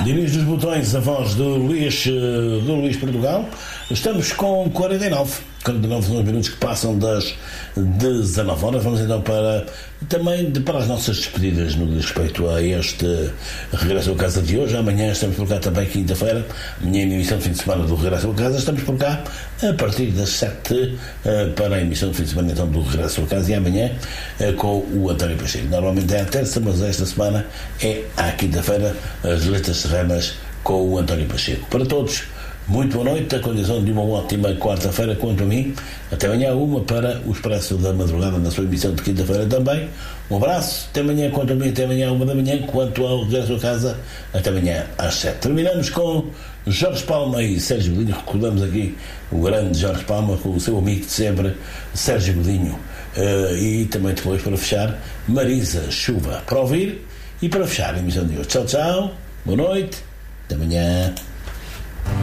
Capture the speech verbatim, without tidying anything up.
Diniz dos Botões, a voz do Luís, do Luís Portugal. Estamos com quarenta e nove minutos que passam das dezanove horas. Vamos então para também de, para as nossas despedidas no que diz respeito a este Regresso a Casa de hoje. Amanhã estamos por cá também, quinta-feira, amanhã em emissão de fim de semana do Regresso a Casa. Estamos por cá a partir das sete para a emissão de fim de semana então do Regresso a Casa, e amanhã com o António Pacheco. Normalmente é à terça, mas esta semana é à quinta-feira, as letras serranas com o António Pacheco. Para todos, muito boa noite, a condição de uma ótima quarta-feira quanto a mim. Até amanhã uma para o Expresso da Madrugada na sua emissão de quinta-feira também. Um abraço, até amanhã quanto a mim, até amanhã uma da manhã, quanto ao Regresso a Casa, até amanhã às sete. Terminamos com Jorge Palma e Sérgio Godinho. Recordamos aqui o grande Jorge Palma com o seu amigo de sempre, Sérgio Godinho. Uh, e também depois, para fechar, Marisa Chuva, para ouvir e para fechar a emissão de hoje. Tchau, tchau, boa noite, até amanhã.